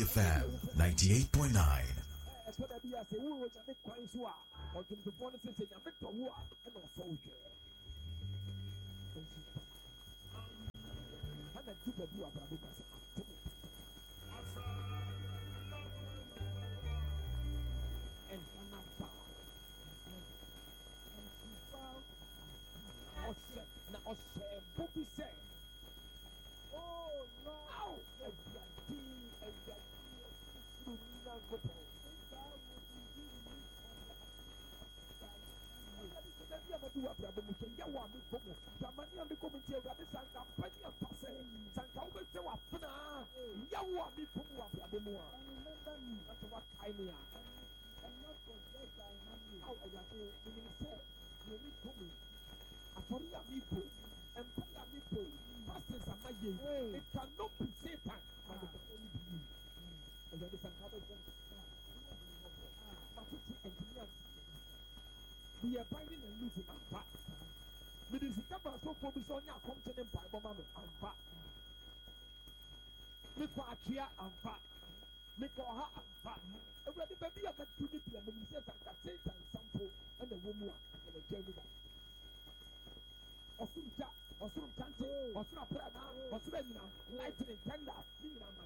FM 98.9. It cannot be Satan. We are binding and losing and back. We discover so for this on your continent by Bomano and back. Make our chair and back. Make our heart and back. And when the baby of the Trinity and the says that Satan sample and the woman and the gender. Osunja, Osun Kanti, Osuna Prana, Osuna Lightning Tender,